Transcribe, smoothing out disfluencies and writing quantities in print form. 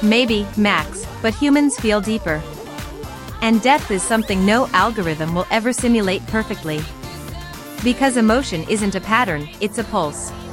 Maybe, Max, but humans feel deeper. And depth is something no algorithm will ever simulate perfectly. Because emotion isn't a pattern, it's a pulse.